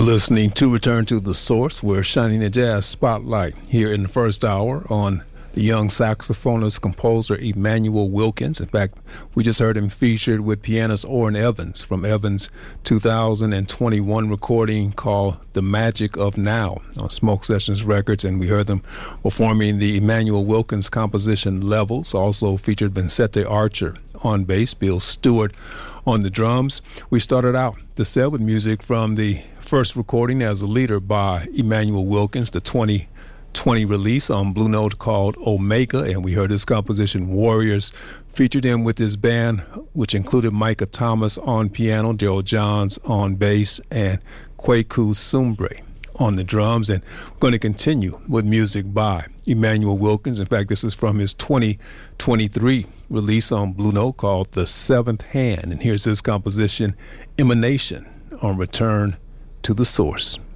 Listening to Return to the Source. We're shining a jazz spotlight here in the first hour on the young saxophonist composer Emmanuel Wilkins. In fact, we just heard him featured with pianist Orrin Evans from Evans' 2021 recording called The Magic of Now on Smoke Sessions Records, and we heard them performing the Emmanuel Wilkins composition Levels. Also featured Vincente Archer on bass, Bill Stewart on the drums. We started out the set with music from the first recording as a leader by Emmanuel Wilkins, the 2020 release on Blue Note called Omega, and we heard his composition Warriors. Featured him with his band, which included Micah Thomas on piano, Daryl Johns on bass, and Kweku Sumbre on the drums. And we're going to continue with music by Emmanuel Wilkins. In fact, this is from his 2023 release on Blue Note called The Seventh Hand. And here's his composition, Emanation, on Return to the Source.